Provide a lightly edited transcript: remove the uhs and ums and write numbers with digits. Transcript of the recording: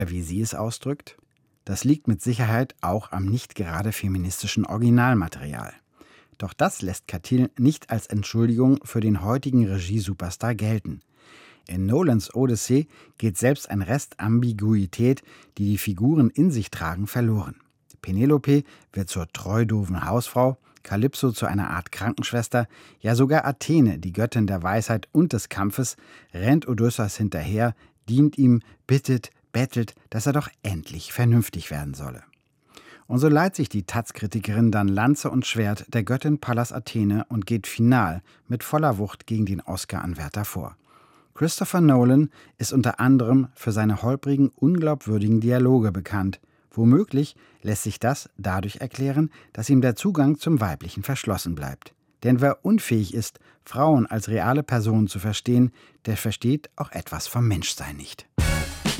wie sie es ausdrückt? Das liegt mit Sicherheit auch am nicht gerade feministischen Originalmaterial. Doch das lässt Catil nicht als Entschuldigung für den heutigen Regie-Superstar gelten. In Nolans Odyssey geht selbst ein Rest Ambiguität, die die Figuren in sich tragen, verloren. Penelope wird zur treu doofen Hausfrau, Kalypso zu einer Art Krankenschwester, ja sogar Athene, die Göttin der Weisheit und des Kampfes, rennt Odysseus hinterher, dient ihm, bittet, bettelt, dass er doch endlich vernünftig werden solle. Und so leiht sich die taz-Kritikerin dann Lanze und Schwert der Göttin Pallas Athene und geht final mit voller Wucht gegen den Oscar-Anwärter vor. Christopher Nolan ist unter anderem für seine holprigen, unglaubwürdigen Dialoge bekannt. Womöglich lässt sich das dadurch erklären, dass ihm der Zugang zum Weiblichen verschlossen bleibt. Denn wer unfähig ist, Frauen als reale Personen zu verstehen, der versteht auch etwas vom Menschsein nicht.